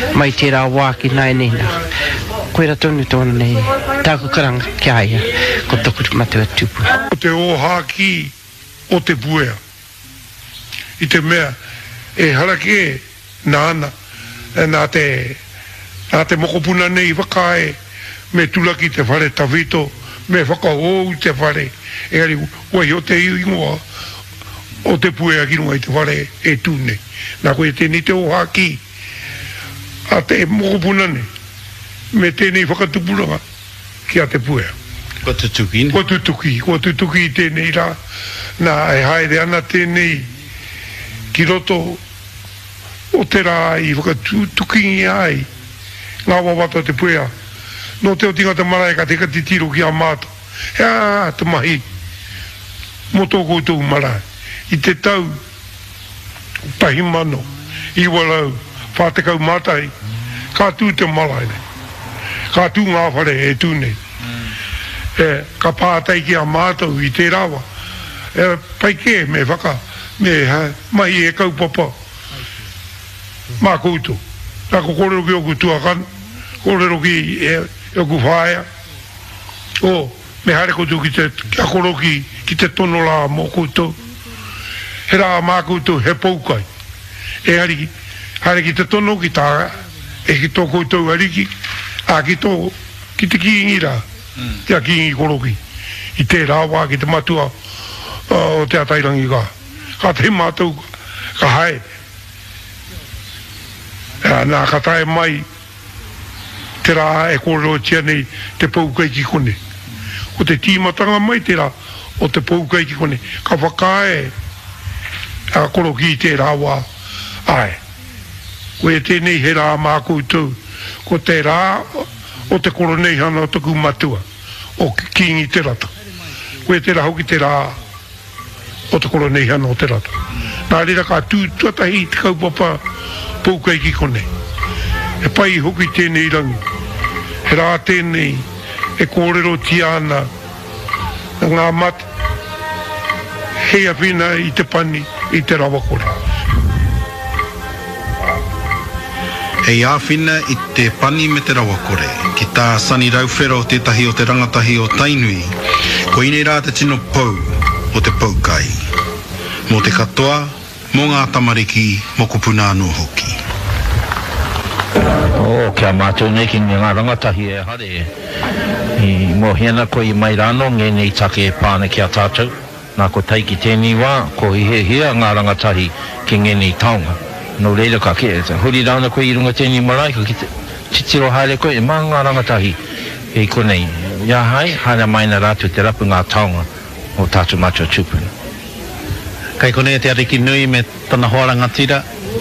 mai te rā wā ki nai nina. Koe ra tonu tonu nei, tāku karanga kia aia, ko toku matua tupu. O te ohaki o te puea. I te mea, e harake nāna, nā te mokopuna nei whakae, me tulaki te whare tawhito, me whakahou te whare, e ari, wai o te ingoa, o te puea ki runga i te whare e tūne. Nā koe tēnei te ohaki, a te mokopuna nei, me tēnei whakatupuranga ki a te puea. Ko tutuki ne? Ko tutuki tēnei rā, nā e haere ana tēnei ki roto o te rā i whakatuki ai, ngā wawata te puea. No te o tinga te marae ka te katitiro ki a māta. Hea, te mahi, mo tō koutou marae. I te tau, pahimano, i walau, whātekau mātai, ka tū te marae nei. Ka tū ngā whare e tūnei. Ka pātai ki a mātou i te rawa. Pai ke me whaka, me mai e kaupapa. Mā koutou. Nako kōrero ki oku tuakan, kōrero ki oku whaia. Me hare koutou ki te akoro ki te tono la mō koutou. He rā mā koutou he poukai. E hare ki te tono ki tā, e ki tō koutou ariki, ki te kiingi rā, te a kiingi koroki, i te rāwā ki te matua o te atairangi ka. Ka te mātou ka hae. Nā ka tae mai te rā e kōrero tia nei te poukai ki kone. O te tīmatanga mai te rā o te poukai ki kone. Ka whakae a koroki i te rāwā ai. Koe tēnei he rā mā koutou. Ko te rā o te koronei hana o tuku matua o kiingi te rata. Koe te rā hoki te rā o te koronei hana o te rata. Nā rira ka tuatahi te kaupapa poukai ki kone. E pai hoki tēnei rangi. He rā tēnei e kōrero tiana ngā mata. Hea whina i te pani i te rawakore. Hei āwhina i te pani me te rawakore, ki tā sani rauwhero o tētahi o te rangatahi o Tainui, ko inei rā te tino pou o te poukai. Mō te katoa, mō ngā tamariki, mō kupuna anō hoki. Kia mātou nei ki ngā rangatahi e hare. Mō hiana ko i mai rāno, ngē nei take e pāne ki a tātou. Nā ko taiki tēnei wā, ko i hea ngā rangatahi ki ngē nei taonga. No reira ka ke, huri rāna koe i runga tēnei marae, ka ki te titiro haere koe, e mā ngā rangatahi e konei. Ia hai, hana maina rātu te rapu ngā taonga o tātu matua tūpuna. Kai konei te ariki nui me tana hoaranga tira,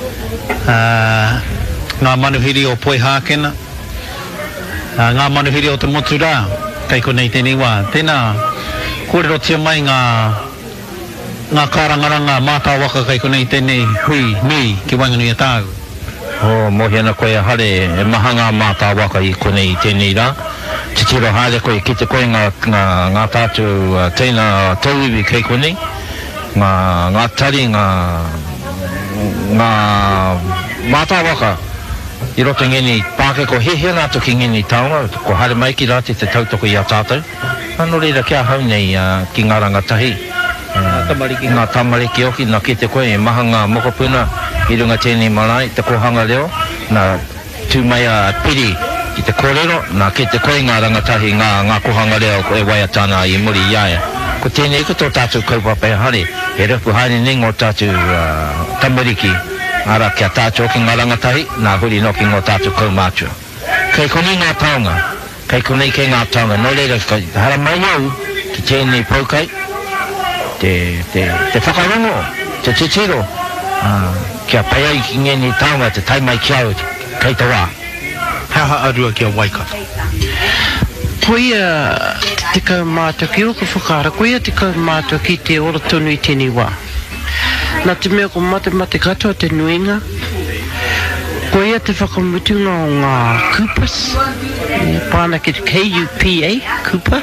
ngā manuhiri o Poi Hākena, ngā manuhiri o te motu rā, kai konei tēnei wā. Tēnā, kōrero tia mai ngā kārangaranga mātā waka kai konei tēnei hui, mi, ki Wainganui a tāu. Mō hiana koe a hare, e maha ngā mātā waka i konei tēnei rā. Te tiro haere koe, ki te koe ngā tātou teina tauiwi kei konei. Ngā tari, ngā mātā waka. I roto ngeni pāke ko he nātu ki ngeni taonga, ko hare mai ki rāti te tautoko i a tātou. Ano reira kia hau nei ki ngā rangatahi. Ngā tamariki oki, nā ki te koe e maha ngā mokopuna i runga tēnei marae, te kohanga leo, nā tūmai a piri i te kōrero, nā ki te koe ngā rangatahi, ngā kohanga leo ko e waia tāna i muri iaia. Ko tēnei ko tō tātou kaupapa e hare, e repu haere nei ngō tātou tamariki, ara kia tātou ki ngā rangatahi, nā huri no ki ngō tātou kaumātua. Kei konei ngā taonga, kei konei ke ngā taonga, no reira hara mai au ki tēnei poukai, te whakarongo, te titiro, kia pai ai ki ngeni taonga te taimai ki au, kei te wā. Haha arua kia Waikato. Koia te kaumātua ki oku whakara, koia te kaumātua ki te ora tonu i tēnei wā. Nā te mea ko mate katoa te nuinga, koia te whakamutunga o ngā kupas, pāna ki te KUPA, kupa.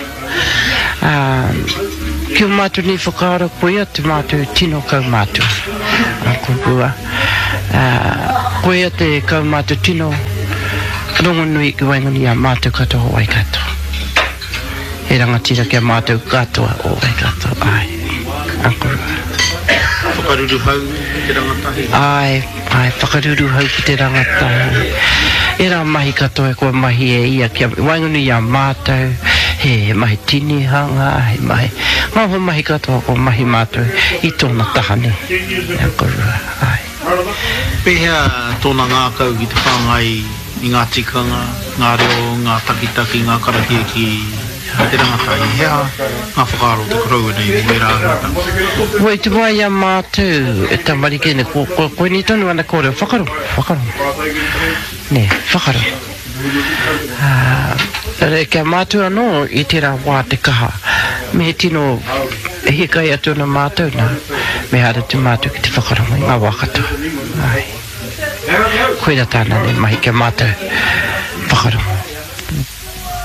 Ki o mātou ni whakaara koia te mātou tino kaumātua. Kupua. Koea te kau mātou tino, rongo nui ki waingani a mātou katoa o wai katoa. E rangatira kia mātou katoa o wai katoa, ai. Ankurua. Whakaruru hau ki te rangatahi? Ai, whakaruru hau ki te rangatahi. E rā mahi katoa kua mahi e ia kia waingani a mātou, he mahi tini hanga, he mahi. Ngā mahi katoa kua mahi mātou i tōna tahane. Ankurua, ai. Pehea tōna ngā kau ki te whāngai i ngā tikanga, ngā reo, ngā takitaki, ngā karakieki, te rangatai, hea ngā whakaaro te korau nei mo e rā. Wai te wai a mātou e tamari kene, koe ni tonu ana kore, whakaro. Ne, whakaro. Re kia mātou anō i te rā wā te kaha, me tino e hikai atu na mātou nā, me hara te mātou ki te whakarongo i ngā wakato. Ai. Koe da tāna ne mahi kia mātou whakarongo.